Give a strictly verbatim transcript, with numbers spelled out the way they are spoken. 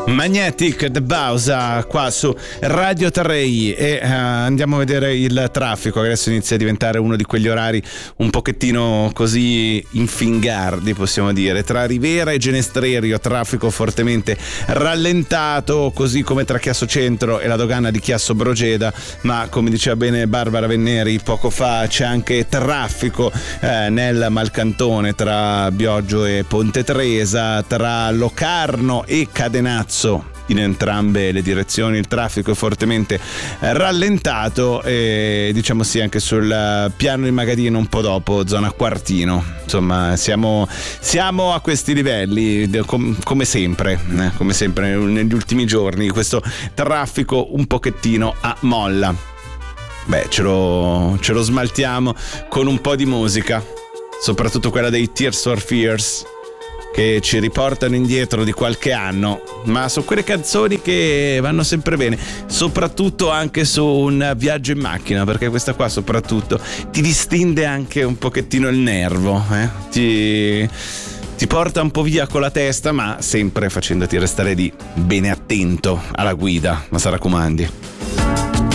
Magnetic The Bausa qua su Radio Terrei e uh, andiamo a vedere il traffico, che adesso inizia a diventare uno di quegli orari un pochettino così infingardi, possiamo dire. Tra Rivera e Genestrerio traffico fortemente rallentato, così come tra Chiasso Centro e la dogana di Chiasso Brogeda, ma come diceva bene Barbara Venneri poco fa c'è anche traffico eh, nel Malcantone tra Bioggio e Ponte Tresa, tra Locarno e Cadenazzo. In entrambe le direzioni il traffico è fortemente rallentato e diciamo sì anche sul piano di Magadino un po' dopo, zona Quartino. Insomma siamo, siamo a questi livelli com, come sempre, eh, come sempre negli ultimi giorni questo traffico un pochettino a molla. Beh, ce lo, ce lo smaltiamo con un po' di musica, soprattutto quella dei Tears for Fears, che ci riportano indietro di qualche anno, ma sono quelle canzoni che vanno sempre bene, soprattutto anche su un viaggio in macchina, perché questa qua soprattutto ti distende anche un pochettino il nervo, eh? ti, ti porta un po' via con la testa, ma sempre facendoti restare lì bene attento alla guida, ma si raccomandi.